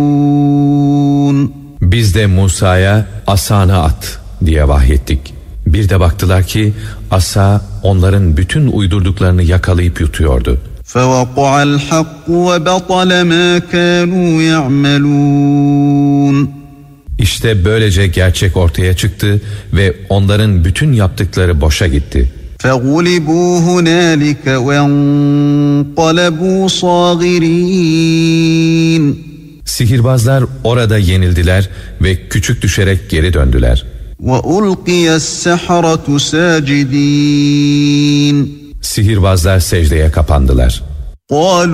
Biz de Musa'ya asana at diye vahyettik. Bir de baktılar ki asa onların bütün uydurduklarını yakalayıp yutuyordu. فَوَقَعَ الْحَقُّ وَبَطَلَ مَا كَانُوا يَعْمَلُونَ İşte böylece gerçek ortaya çıktı ve onların bütün yaptıkları boşa gitti. فَغُلِبُوا هُنَالِكَ وَانْقَلَبُوا صَاغِرِينَ Sihirbazlar orada yenildiler ve küçük düşerek geri döndüler. وَأُلْقِيَ السَّحَرَةُ سَاجِدِينَ Sihirbazlar secdeye kapandılar.